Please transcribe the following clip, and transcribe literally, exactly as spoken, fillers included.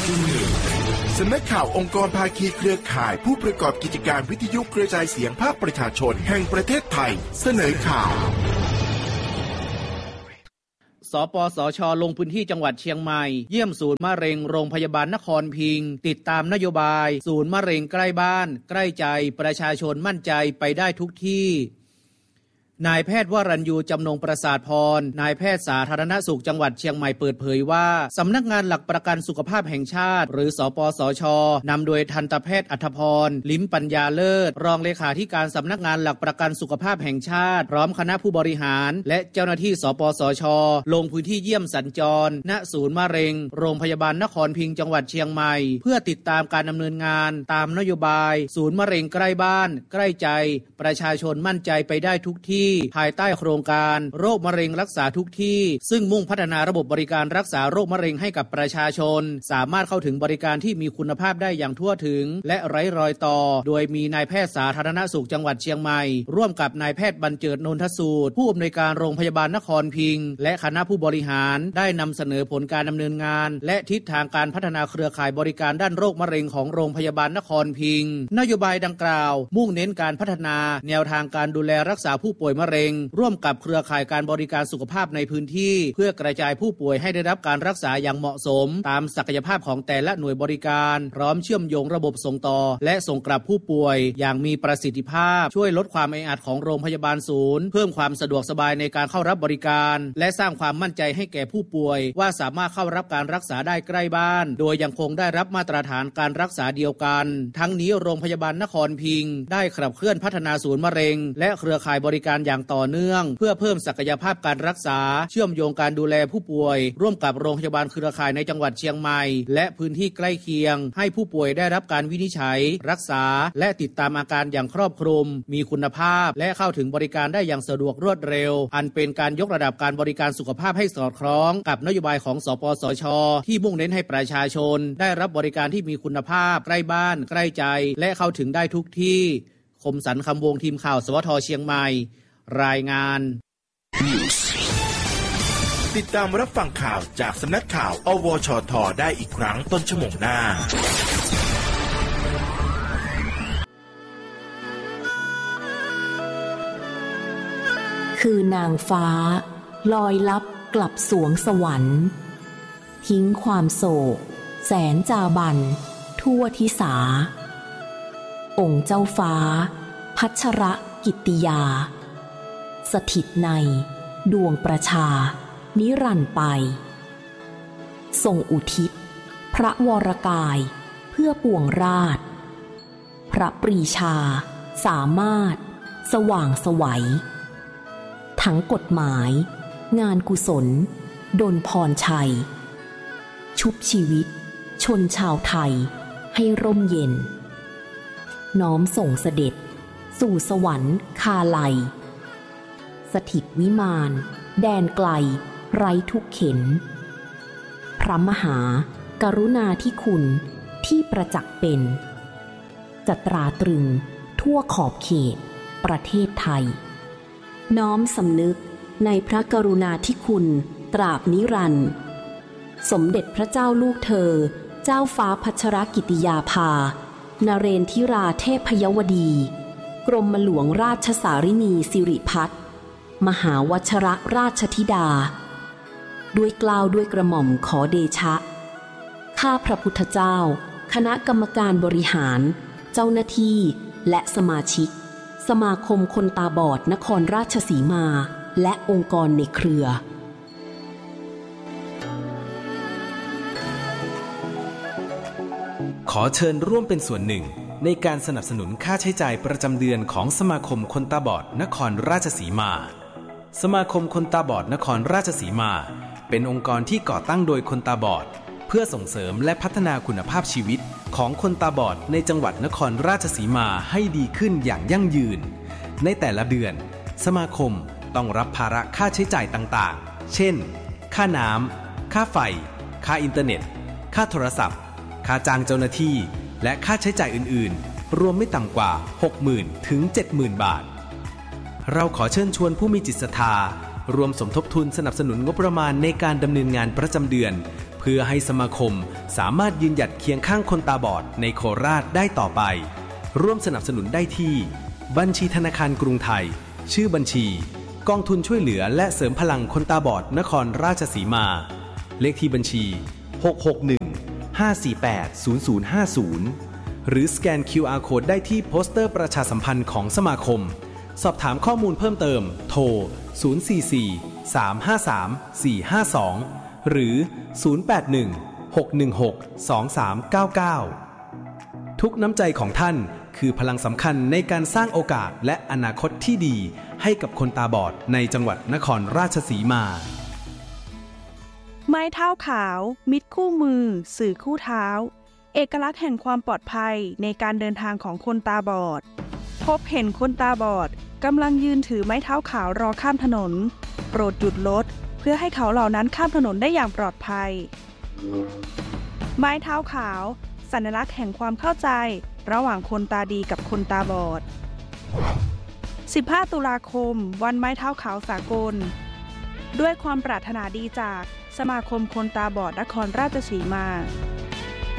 สำนักข่าวองค์กรภาคีเครือข่ายผู้ประกอบกิจการวิทยุกระจายเสียงภาคประชาชนแห่งประเทศไทยเสนอข่าวสปสช.ลงพื้นที่จังหวัดเชียงใหม่เยี่ยมศูนย์มะเร็งโรงพยาบาลนครพิงค์ติดตามนโยบายศูนย์มะเร็งใกล้บ้านใกล้ใจประชาชนมั่นใจไปได้ทุกที่นายแพทย์วรัญยูจำนงประสาทพรนายแพทย์สาธารณสุขจังหวัดเชียงใหม่เปิดเผยว่าสำนักงานหลักประกันสุขภาพแห่งชาติหรือสปสช.นำโดยทันตแพทย์อัธพรลิ้มปัญญาเลิศรองเลขาธิการสำนักงานหลักประกันสุขภาพแห่งชาติพร้อมคณะผู้บริหารและเจ้าหน้าที่สปสช.ลงพื้นที่เยี่ยมสัญจรณศูนย์มะเร็งโรงพยาบาลนครพิงค์จังหวัดเชียงใหม่เพื่อติดตามการดำเนินงานตามนโยบายศูนย์มะเร็งใกล้บ้านใกล้ใจประชาชนมั่นใจไปได้ทุกที่ภายใต้โครงการโรคมะเร็งรักษาทุกที่ซึ่งมุ่งพัฒนาระบบบริการรักษาโรคมะเร็งให้กับประชาชนสามารถเข้าถึงบริการที่มีคุณภาพได้อย่างทั่วถึงและไร้รอยต่อโดยมีนายแพทย์สาธารณสุขจังหวัดเชียงใหม่ร่วมกับนายแพทย์บรรเจิดนนทสูตรผู้อำนวยการโรงพยาบาลนครพิงค์และคณะผู้บริหารได้นำเสนอผลการดำเนินงานและทิศทางการพัฒนาเครือข่ายบริการด้านโรคมะเร็งของโรงพยาบาลนครพิงค์นโยบายดังกล่าวมุ่งเน้นการพัฒนาแนวทางการดูแลรักษาผู้ป่วยมะเร็งร่วมกับเครือข่ายการบริการสุขภาพในพื้นที่เพื่อกระจายผู้ป่วยให้ได้รับการรักษาอย่างเหมาะสมตามศักยภาพของแต่ละหน่วยบริการพร้อมเชื่อมโยงระบบส่งต่อและส่งกลับผู้ป่วยอย่างมีประสิทธิภาพช่วยลดความแออัดของโรงพยาบาลศูนย์เพิ่มความสะดวกสบายในการเข้ารับบริการและสร้างความมั่นใจให้แก่ผู้ป่วยว่าสามารถเข้ารับการรักษาได้ใกล้บ้านโดยยังคงได้รับมาตรฐานการรักษาเดียวกันทั้งนี้โรงพยาบาลนครพิงค์ได้ขับเคลื่อนพัฒนาศูนย์มะเร็งและเครือข่ายบริการอย่างต่อเนื่องเพื่อเพิ่มศักยภาพการรักษาเชื่อมโยงการดูแลผู้ป่วยร่วมกับโรงพยาบาลเครือข่ายในจังหวัดเชียงใหม่และพื้นที่ใกล้เคียงให้ผู้ป่วยได้รับการวินิจฉัยรักษาและติดตามอาการอย่างครอบคลุมมีคุณภาพและเข้าถึงบริการได้อย่างสะดวกรวดเร็วอันเป็นการยกระดับการบริการสุขภาพให้สอดคล้องกับนโยบายของสปสช.ที่มุ่งเน้นให้ประชาชนได้รับบริการที่มีคุณภาพใกล้บ้านใกล้ใจและเข้าถึงได้ทุกที่คมสันต์คำวงทีมข่าวสวทเชียงใหม่รายงานติดตามรับฟังข่าวจากสำนักข่าวอวชทได้อีกครั้งต้นชั่วโมงหน้าคือนางฟ้าลอยลับกลับสวงสวรรค์ทิ้งความโศกแสนจาบันทั่วทิสาองค์เจ้าฟ้าพัชรกิตติยาสถิตในดวงประชานิรันดร์ไปทรงอุทิศพระวรกายเพื่อปวงราชพระปรีชาสามารถสว่างไสวทั้งกฎหมายงานกุศลดลพรชัยชุบชีวิตชนชาวไทยให้ร่มเย็นน้อมส่งเสด็จสู่สวรรค์คาลัยสถิตวิมานแดนไกลไร้ทุกเข็ญพระมหากรุณาธิคุณที่ประจักษ์เป็นจะตราตรึงทั่วขอบเขตประเทศไทยน้อมสำนึกในพระกรุณาธิคุณตราบนิรันดร์สมเด็จพระเจ้าลูกเธอเจ้าฟ้าพัชรกิติยาภานเรนทิราเทพยวดีกรมหลวงราชสารินีสิริพัฒน์มหาวชรราชธิดาด้วยเกล้าด้วยกระหม่อมขอเดชะข้าพระพุทธเจ้าคณะกรรมการบริหารเจ้าหน้าที่และสมาชิกสมาคมคนตาบอดนครราชสีมาและองค์กรในเครือขอเชิญร่วมเป็นส่วนหนึ่งในการสนับสนุนค่าใช้จ่ายประจำเดือนของสมาคมคนตาบอดนครราชสีมาสมาคมคนตาบอดนครราชสีมาเป็นองค์กรที่ก่อตั้งโดยคนตาบอดเพื่อส่งเสริมและพัฒนาคุณภาพชีวิตของคนตาบอดในจังหวัดนครราชสีมาให้ดีขึ้นอย่างยั่งยืนในแต่ละเดือนสมาคมต้องรับภาระค่าใช้จ่ายต่างๆเช่นค่าน้ำค่าไฟค่าอินเทอร์เน็ตค่าโทรศัพท์ค่าจ้างเจ้าหน้าที่และค่าใช้จ่ายอื่นๆรวมไม่ต่ำกว่า หกหมื่น ถึง เจ็ดหมื่น บาทเราขอเชิญชวนผู้มีจิตศรัทธารวมสมทบทุนสนับสนุนงบประมาณในการดำเนินงานประจำเดือนเพื่อให้สมาคมสามารถยืนหยัดเคียงข้างคนตาบอดในโคราชได้ต่อไปร่วมสนับสนุนได้ที่บัญชีธนาคารกรุงไทยชื่อบัญชีกองทุนช่วยเหลือและเสริมพลังคนตาบอดนครราชสีมาเลขที่บัญชีหก หก หนึ่ง ห้า สี่ แปด ศูนย์ ศูนย์ ห้า ศูนย์หรือสแกน คิว อาร์ Code ได้ที่โปสเตอร์ประชาสัมพันธ์ของสมาคมสอบถามข้อมูลเพิ่มเติมโทรศูนย์ สี่ สี่ สาม ห้า สาม สี่ ห้า สองหรือศูนย์ แปด หนึ่ง หก หนึ่ง หก สอง สาม เก้า เก้าทุกน้ำใจของท่านคือพลังสำคัญในการสร้างโอกาสและอนาคตที่ดีให้กับคนตาบอดในจังหวัดนครราชสีมาไม้เท้าขาวมิตรคู่มือสื่อคู่เท้าเอกลักษณ์แห่งความปลอดภัยในการเดินทางของคนตาบอดพบเห็นคนตาบอดกำลังยืนถือไม้เท้าขาวรอข้ามถนนโปรดหยุดรถเพื่อให้เขาเหล่านั้นข้ามถนนได้อย่างปลอดภัยไม้เท้าขาวสัญลักษณ์แห่งความเข้าใจระหว่างคนตาดีกับคนตาบอดสิบห้าตุลาคมวันไม้เท้าขาวสากลด้วยความปรารถนาดีจากสมาคมคนตาบอดนครราชสีมา